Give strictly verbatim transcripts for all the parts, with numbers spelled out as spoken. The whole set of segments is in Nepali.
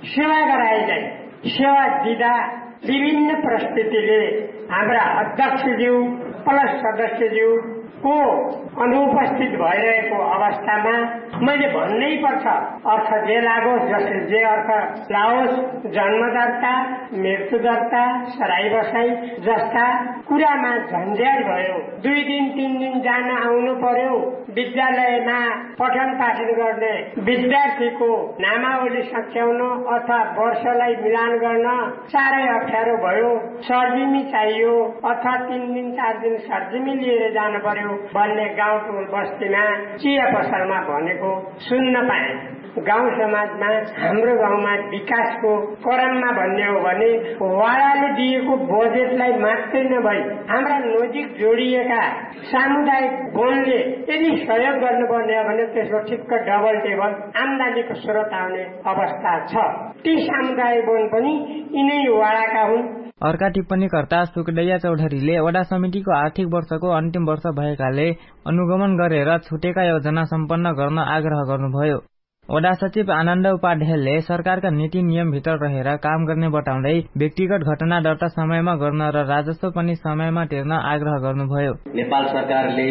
सेवा गराइँदै सेवा दिँदा विभिन्न परिस्थितिले हाम्रा अध्यक्षज्यू प्लस सदस्यज्यू को अनुपस्थित भइरहेको अवस्थामा मैले भन्नै पर्छ, अर्थ जे लागोस्, जसले जे अर्थ लाओस्, जन्म दर्ता, मृत्यु दर्ता, सराई बसाई जस्ता कुरामा झन्झट भयो। दुई दिन तीन दिन जान आउनु पर्यो। विद्यालयमा पठन पाठन गर्ने विद्यार्थीको नामावली सच्याउन अथवा वर्षलाई मिलान गर्न साह्रै अप्ठ्यारो भयो। सर्जिमी चाहियो अथवा तीन दिन चार दिन सर्जिमी लिएर जानु पर्यो भन्ने गाउँ टोल बस्तीमा चिया पसलमा भनेको सुन्न पाए। गाउँ समाजमा हाम्रो गाउँमा विकासको क्रममा भन्ने हो भने वाडाले दिएको बजेटलाई मात्रै नभई हाम्रा नजिक जोडिएका सामुदायिक वनले यदि सहयोग गर्नुपर्ने हो भने त्यसको ठिक्क डबल टेबल आम्दानीको स्रोत आउने अवस्था छ। ती सामुदायिक वन पनि यिनै वाडाका हुन्। अर्का टिप्पणीकर्ता सुकदैया चौधरीले वडा समितिको आर्थिक वर्षको अन्तिम वर्ष भएकाले अनुगमन गरेर छुटेका योजना सम्पन्न गर्न आग्रह गर्नुभयो। वडा सचिव आनन्द उपाध्यायले सरकारका नीति नियम भित्र रहेर काम गर्ने बताउँदै व्यक्तिगत घटना दर्ता समयमा गर्न र राजस्व पनि समयमा तिर्न आग्रह गर्नुभयो। नेपाल सरकारले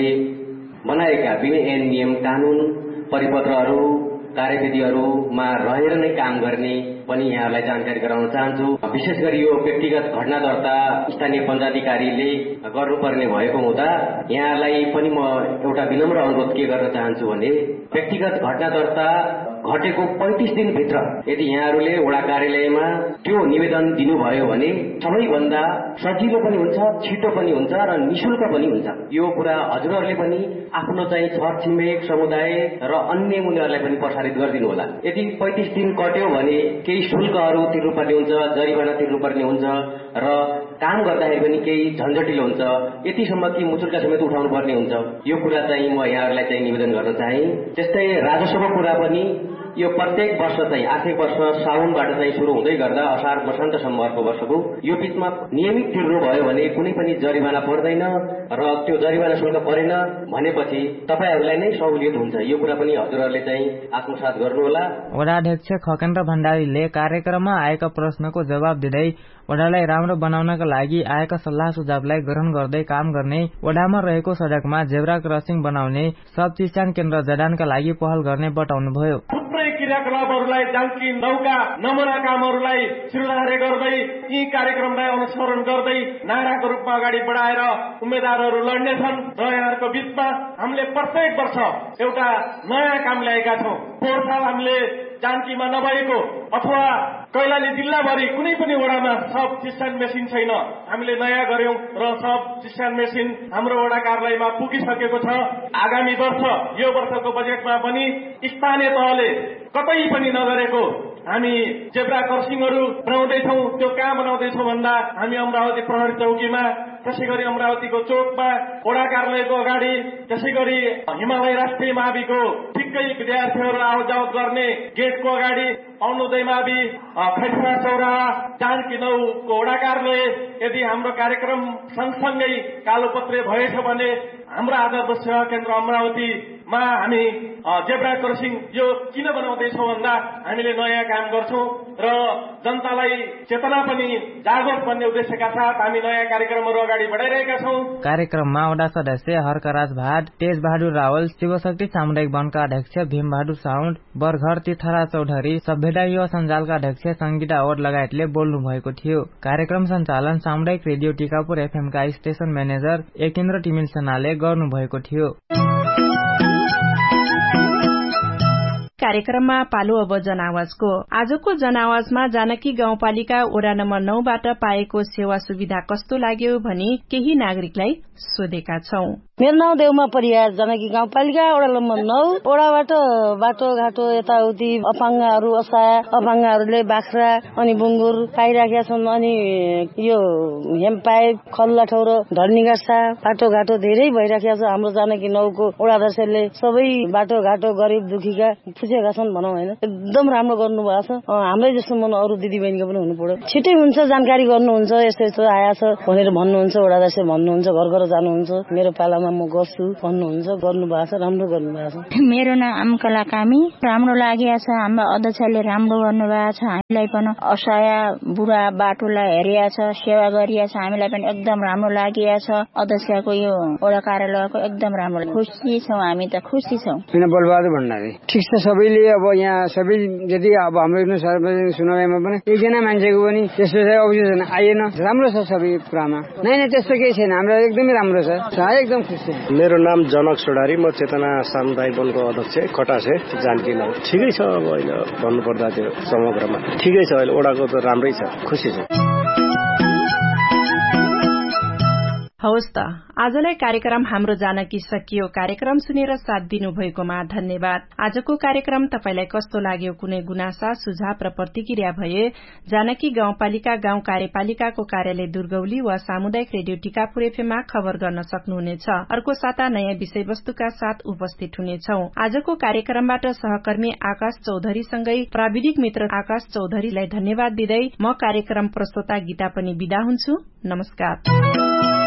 बनाएका विनियम नियम कानून परिपत्रहरू कार्यविधिहरूमा रहेर नै काम गर्ने पनि यहाँलाई जानकारी गराउन चाहन्छु। विशेष गरी यो व्यक्तिगत घटना दर्ता स्थानीय पञ्चाधिकारीले गर्नुपर्ने भएको हुँदा यहाँलाई पनि म एउटा विनम्र अनुरोध के गर्न चाहन्छु भने व्यक्तिगत घटना दर्ता घटेको पैंतीस दिनभित्र यदि यहाँहरूले वडा कार्यालयमा त्यो निवेदन दिनुभयो भने सबैभन्दा सजिलो पनि हुन्छ, छिटो पनि हुन्छ र निशुल्क पनि हुन्छ। यो कुरा हजुरहरूले पनि आफ्नो चाहिँ छर छिमेक समुदाय र अन्य मुनिहरूलाई पनि प्रसारित गरिदिनु होला। यदि पैंतीस दिन कट्यो भने केही शुल्कहरू तिर्नुपर्ने हुन्छ, जरिवाना तिर्नुपर्ने हुन्छ र काम गर्दाखेरि पनि केही झन्झटिलो हुन्छ। यतिसम्म कि मुचुल्का समेत उठाउनु पर्ने हुन्छ। यो कुरा चाहिँ म यहाँहरूलाई चाहिँ निवेदन गर्न चाहे। त्यस्तै राजस्वको कुरा पनि यो प्रत्येक वर्ष चाहिँ आर्थिक वर्ष साउनबाट चाहिँ शुरू हुँदै गर्दा असार वसन्तसम्म अर्को वर्षको यो बीचमा नियमित तिर्नु भयो भने कुनै पनि जरिवाना पर्दैन र त्यो जरिवाना शुल्क परेन भनेपछि तपाईहरूलाई नै सहुलियत हुन्छ। यो कुरा पनि हजुरहरूले चाहिँ आत्मसात गर्नुहोला। वडा अध्यक्ष खकेन्द्र भण्डारीले कार्यक्रममा आएका प्रश्नको जवाब दिँदै वडालाई राम्रो बनाउनका लागि आएका सल्लाह सुझावलाई ग्रहण गर्दै काम गर्ने, वडामा रहेको सड़कमा जेब्रा क्रसिङ बनाउने, सब चिस्यान केन्द्र जडानका लागि पहल गर्ने बताउनुभयो। थुप्रै क्रियाकलापहरूलाई जानकी नौका नमुना कामहरूलाई सिरदारे गर्दै यी कार्यक्रमलाई अनुसरण गर्दै नाराको रूपमा अगाडि बढाएर उम्मेद्वारहरू लड्नेछन् र यहाँहरूको बीचमा हामीले प्रत्येक वर्ष एउटा नयाँ काम ल्याएका छौँ। पोहोर साल हामीले जानकीमा नभएको अथवा कैलाली जिल्लाभरि कुनै पनि वडामा सब चिस्यान मेसिन छैन, हामीले नयाँ गर्यौं र सब चिस्यान मेसिन हाम्रो वडा कार्यालयमा पुगिसकेको छ। आगामी वर्ष यो वर्षको बजेटमा पनि स्थानीय तहले कतै पनि नगरेको हामी जेब्रा क्रसिङहरू बनाउँदैछौँ। त्यो कहाँ बनाउँदैछौँ भन्दा हामी अमरावती प्रहरी चौकीमा, त्यसै गरी अमरावतीको चोकमा, वडा कार्यालयको अगाडि, त्यसै गरी हिमालय राष्ट्रिय माविको ठिक्कै विद्यार्थीहरू आवत जावत गर्ने गेटको अगाडि, अरुणोदय मावि, खैसरा चौराहा, जानकी नौको वडा कार्यालय। यदि हाम्रो कार्यक्रम सँगसँगै कालोपत्रे भएछ भने हाम्रो आदर्श सेवा केन्द्र अमरावतीमा हामी जेब्रा क्रसिङ यो किन बनाउँदैछौँ भन्दा हामीले नयाँ काम गर्छौँ र जनतालाई चेतना पनि जागोस् भन्ने उद्देश्यका साथ हामी नयाँ कार्यक्रमहरू अगाडि बढाइरहेका छौँ। कार्यक्रममा वडा सदस्य हर्कराज भाट, तेज बहादुर रावल, शिवशक्ति सामुदायिक वनका अध्यक्ष भीम बहादुर साउन्ड, बरघर तीर्थराज चौधरी, सभ्यता युवा सञ्जालका अध्यक्ष संगीता ओड लगायतले बोल्नु भएको थियो। कार्यक्रम सञ्चालन सामुदायिक radio Tikapur एफएमका station manager Ekendra टिमिल सेनाले गर्नु भएको थियो। कार्यक्रममा पालो अब जनआवाजको। आजको जनआवाजमा जानकी गाउँपालिका वडा नम्बर नौबाट पाएको सेवा सुविधा कस्तो लाग्यो भनी केही नागरिकलाई सोधेका छौं। मेरो नाउँ देउमा परियार, जानकी गाउँपालिका वडा नम्बर नौ। वडाबाट बाटो घाटो यताउति अपाङ्गहरू असहाय अपाङ्गहरूले बाख्रा अनि बुङ्गुर पाइराखेका छन्। अनि यो हेमपाइप खल्ला ठौरो ढल्निगासा बाटो घाटो धेरै भइराखेको छ। हाम्रो जानकी नौको वडा अध्यक्षले सबै बाटो घाटो गरिब दुखीका बसिरहेका छन् भनौँ होइन, एकदम राम्रो गर्नु भएको छ। हाम्रै जस्तो मन अरू दिदीबहिनीको पनि हुनु पर्यो। छिटै हुन्छ, जानकारी गर्नुहुन्छ, यस्तो यस्तो आएछ भनेर भन्नुहुन्छ, वडा अध्यक्ष भन्नुहुन्छ, घर घर जानुहुन्छ, मेरो पालामा म गर्छु भन्नुहुन्छ, गर्नु भएको छ, राम्रो गर्नु भएको छ। मेरो नाम कला कामी, राम्रो लागेको छ। हाम्रो अध्यक्षले राम्रो गर्नु भएको छ। हामीलाई पनि असहाय बुढा बाटोलाई हेरिया छ, सेवा गरिया छ, हामीलाई पनि एकदम राम्रो लागेको छ। अध्यक्षको यो वडा कार्यालयको एकदम राम्रो, खुसी छौँ हामी त, खुसी छौँ। किन बलबहादुर भण्डारी ठिक छ। सबैले अब यहाँ सबै यदि अब हाम्रो सार्वजनिक सुनवाईमा पनि एकजना मान्छेको पनि त्यस्तो अभियोजन आएन, राम्रो छ सबै कुरामा। नै नै त्यस्तो केही छैन, हाम्रो एकदमै राम्रो छ, एकदम खुसी। मेरो नाम जनक सोडारी, म चेतना सामुदायिक वनको अध्यक्ष कटासे जानकी नौ। ठिकै छ, अब अहिले भन्नुपर्दा त्यो समग्रमा ठिकै छ, अहिले ओडाको त राम्रै छ, खुसी छ। हवस् त, आजलाई कार्यक्रम हाम्रो जानकी सकियो। कार्यक्रम सुनेर साथ दिनुभएकोमा धन्यवाद। आजको कार्यक्रम तपाईलाई कस्तो लाग्यो? कुनै गुनासा, सुझाव र प्रतिक्रिया भए जानकी गाउँपालिका गाउँ कार्यपालिकाको कार्यालय दुर्गौली वा सामुदायिक रेडियो टीकापुर एफएममा खबर गर्न सक्नुहुनेछ। अर्को साता नयाँ विषयवस्तुका साथ उपस्थित हुनेछौ। आजको कार्यक्रमबाट सहकर्मी आकाश चौधरीसँगै प्राविधिक मित्र आकाश चौधरीलाई धन्यवाद दिँदै म कार्यक्रम प्रस्तोता गीता पनि बिदा हुन्छु। नमस्कार।